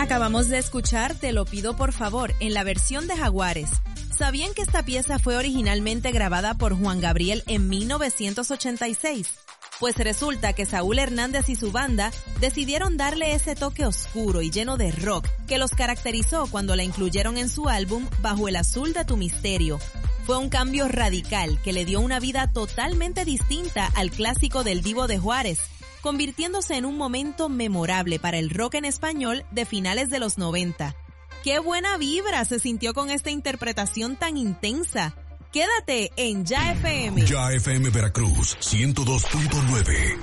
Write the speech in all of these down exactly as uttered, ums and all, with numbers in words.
Acabamos de escuchar Te lo pido por favor en la versión de Jaguares. ¿Sabían que esta pieza fue originalmente grabada por Juan Gabriel en mil novecientos ochenta y seis? Pues resulta que Saúl Hernández y su banda decidieron darle ese toque oscuro y lleno de rock que los caracterizó cuando la incluyeron en su álbum Bajo el azul de tu misterio. Fue un cambio radical que le dio una vida totalmente distinta al clásico del Divo de Juárez, convirtiéndose en un momento memorable para el rock en español de finales de los noventa. ¡Qué buena vibra se sintió con esta interpretación tan intensa! Quédate en Ya F M. Ya F M Veracruz, ciento dos punto nueve.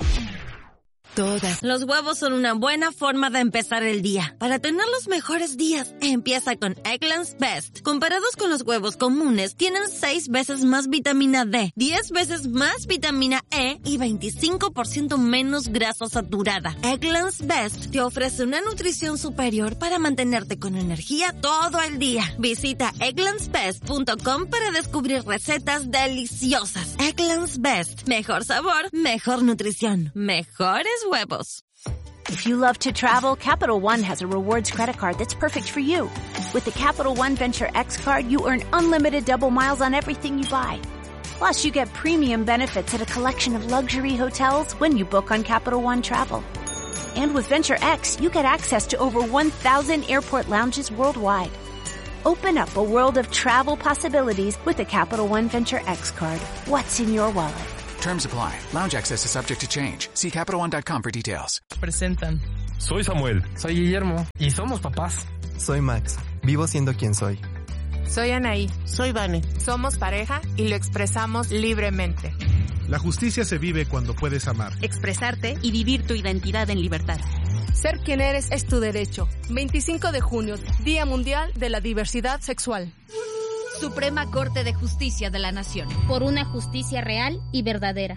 Todas. Los huevos son una buena forma de empezar el día. Para tener los mejores días, empieza con Eggland's Best. Comparados con los huevos comunes, tienen seis veces más vitamina D, diez veces más vitamina E y veinticinco por ciento menos grasa saturada. Eggland's Best te ofrece una nutrición superior para mantenerte con energía todo el día. Visita egglands best punto com para descubrir recetas deliciosas. Eggland's Best. Mejor sabor, mejor nutrición, mejores huevos. If you love to travel, Capital One has a rewards credit card that's perfect for you. With the Capital One Venture X card, you earn unlimited double miles on everything you buy. Plus, you get premium benefits at a collection of luxury hotels when you book on Capital One Travel. And with Venture X, you get access to over one thousand airport lounges worldwide. Open up a world of travel possibilities with the Capital One Venture X card. What's in your wallet? Terms apply. Lounge access is subject to change. See Capital One dot com for details. Presentan. Soy Samuel. Soy Guillermo. Y somos papás. Soy Max. Vivo siendo quien soy. Soy Anaí. Soy Vane. Somos pareja y lo expresamos libremente. La justicia se vive cuando puedes amar, expresarte y vivir tu identidad en libertad. Ser quien eres es tu derecho. veinticinco de junio, Día Mundial de la Diversidad Sexual. Suprema Corte de Justicia de la Nación. Por una justicia real y verdadera.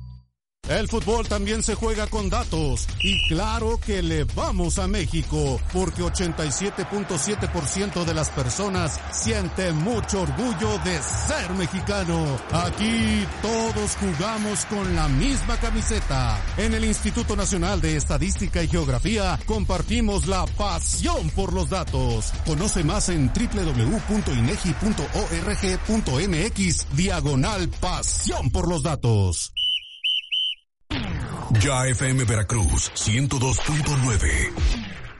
El fútbol también se juega con datos. Y claro que le vamos a México, porque ochenta y siete punto siete por ciento de las personas sienten mucho orgullo de ser mexicano. Aquí todos jugamos con la misma camiseta. En el Instituto Nacional de Estadística y Geografía compartimos la pasión por los datos. Conoce más en doble u doble u doble u punto inegi punto org punto mx diagonal pasión por los datos. Ya F M Veracruz, ciento dos punto nueve.